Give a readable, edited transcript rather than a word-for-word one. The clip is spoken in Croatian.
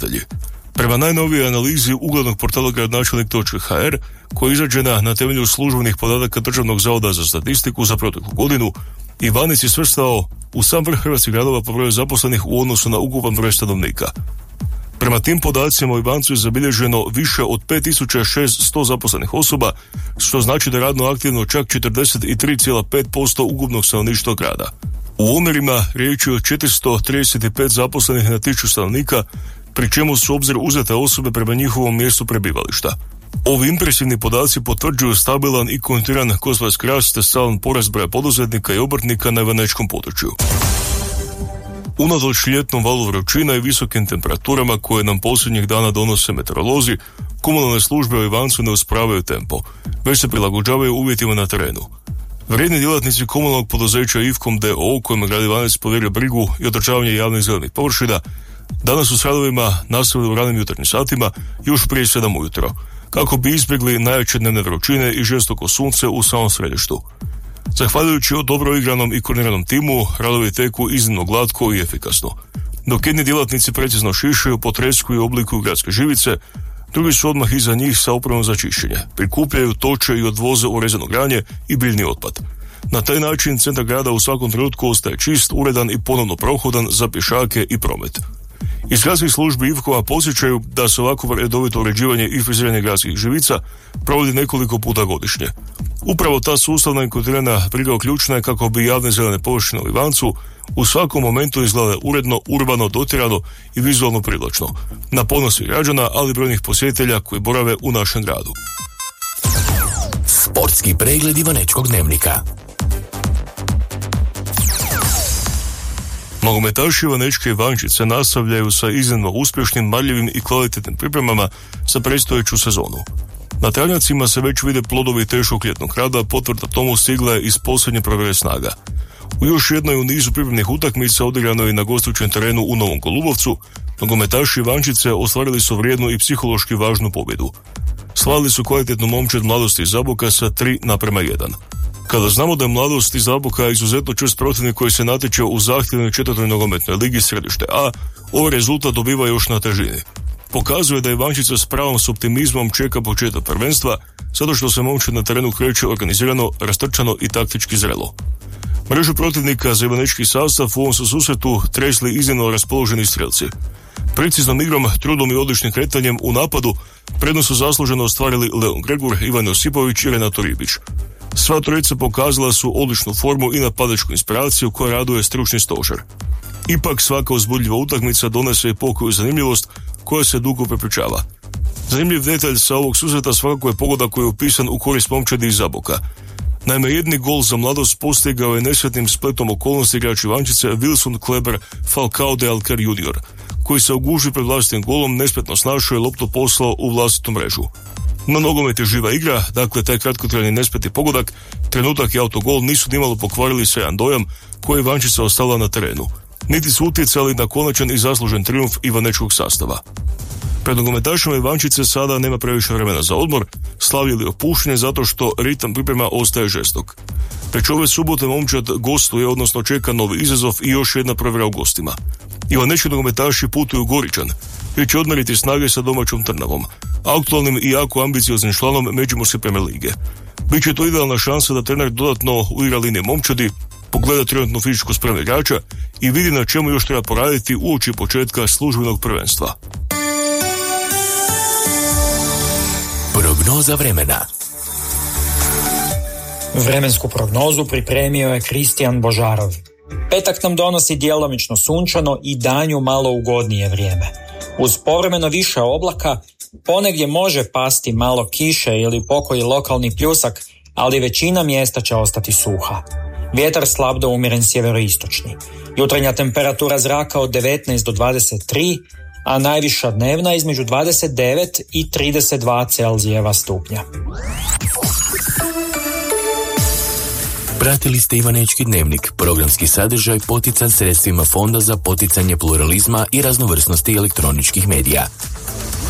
pokazatelji. Prema najnovijoj analizi uglednog portala gradonačelnik.hr, koja je izrađena na temelju službenih podataka Državnog zavoda za statistiku za proteklu godinu, Ivanec je svrstao u sam vrh hrvatskih gradova po broju zaposlenih u odnosu na ukupan broj stanovnika. Prema tim podacima u Ivancu je zabilježeno više od 5600 zaposlenih osoba, što znači da je radno aktivno čak 43,5% ukupnog stanovništva grada. U omjerima riječ je o 435 zaposlenih na 1000 stanovnika, pri čemu su u obzir uzete osobe prema njihovom mjestu prebivališta. Ovi impresivni podaci potvrđuju stabilan i kontinuiran gospodarski rast te stalan porast broja poduzetnika i obrtnika na ivanečkom području. Unatoč ljetnom valu vrućina i visokim temperaturama koje nam posljednjih dana donose meteorolozi, komunalne službe u Ivancu ne usporavaju tempo, već se prilagođavaju uvjetima na terenu. Vrijedni djelatnici komunalnog poduzeća IFCOM d.o.o. kojima grad Ivanec povjerio brigu i održavanje javnih zelenih površina, danas su s radovima nastavili u ranim jutarnjim satima još prije 7 ujutro, kako bi izbjegli najjače dnevne vrućine i žestoko sunce u samom središtu. Zahvaljujući dobro igranom i koordiniranom timu, radovi teku iznimno glatko i efikasno. Dok jedni djelatnici precizno šišaju, potreskuju i oblikuju gradske živice, drugi su odmah iza njih sa opremom za čišćenje, prikupljaju, toče i odvoze urezano granje i biljni otpad. Na taj način centar grada u svakom trenutku ostaje čist, uredan i ponovno prohodan za pješake i promet. Iz gradskih službi IFCO-a podsjećaju da se ovako redovito uređivanje i friziranje gradskih živica provodi nekoliko puta godišnje. Upravo ta sustavna i kontinuirana briga ključna je kako bi javne zelene površine u Ivancu u svakom momentu izgledale uredno, urbano, dotjerano i vizualno privlačno, na ponos građana, ali brojnih posjetitelja koji borave u našem gradu. Sportski pregled Ivanečkog dnevnika. Nogometaši Ivanečke Ivančice nastavljaju sa iznimno uspješnim, marljivim i kvalitetnim pripremama za predstojeću sezonu. Na travnjacima se već vide plodovi teškog ljetnog rada, potvrda tomu stigla je iz posljednje provjere snaga. U još jednoj u nizu pripremnih utakmica odigrano je na gostujućem terenu u Novom Golubovcu, nogometaši Ivančice ostvarili su vrijednu i psihološki važnu pobjedu. Slavili su kvalitetnu momčad Mladosti iz Zaboka sa 3:1. Kada znamo da je Mladost iz Zaboka izuzetno čvrst protivnik koji se natječe u zahtjevnoj 4. nogometnoj ligi središte A, ovaj rezultat dobiva još na težini. Pokazuje da Ivančica s pravom s optimizmom čeka početak prvenstva, zato što se momčad na terenu kreće organizirano, rastrčano i taktički zrelo. Mrežu protivnika za ivanečki sastav u ovom su susretu tresli iznimno raspoloženi strelci. Preciznom igrom, trudom i odličnim kretanjem u napadu prednost su zasluženo ostvarili Leon Gregor, Ivan Josipović i Renato Ribić. Sva trojica pokazala su odličnu formu i napadačku inspiraciju koja raduje stručni stožer. Ipak svaka uzbudljiva utakmica donese i pokoju zanimljivost koja se dugo prepričava. Zanimljiv detalj sa ovog susreta svakako je pogodak koji je upisan u korist momčadi iz Zaboka. Naime, jedni gol za Mladost postigao je nesretnim spletom okolnosti igrač Ivančice Wilson Kleber Falcao de Alcar junior, koji se uguži pred vlastitim golom nespretno snašao i loptu poslao u vlastitu mrežu. No nogomet je živa igra, dakle taj kratkotrajni nespretni pogodak, trenutak i autogol nisu nimalo pokvarili sjajan dojam koji je Ivančica ostala na terenu, niti su utjecali na konačan i zaslužen trijumf ivanečkog sastava. Pred nogometašima Ivančice sada nema previše vremena za odmor, slavi ili opuštenje zato što ritam priprema ostaje žestok. Već ove subote momčad gostuje, odnosno čeka novi izazov i još jedna provjera u gostima. Ivanečki nogometaši putuju u Goričan, gdje će odmeriti snage sa domaćom Trnavom, aktualnim i jako ambicioznim članom Međimurske Premier lige. Biće to idealna šansa da trener dodatno uigra linije momčadi, pogleda trenutnu fizičku spremu igrača i vidi na čemu još treba poraditi uoči početka službenog prvenstva. Prognoza vremena. Vremensku prognozu pripremio je Kristijan Božarov. Petak nam donosi djelomično sunčano i danju malo ugodnije vrijeme. Uz povremeno više oblaka, ponegdje može pasti malo kiše ili pokoji lokalni pljusak, ali većina mjesta će ostati suha. Vjetar slab do umjeren sjeveroistočni. Jutarnja temperatura zraka od 19 do 23, a najviša dnevna između 29 i 32 Celzijeva stupnja. Pratili ste Ivanečki dnevnik, programski sadržaj potican sredstvima Fonda za poticanje pluralizma i raznovrsnosti elektroničkih medija.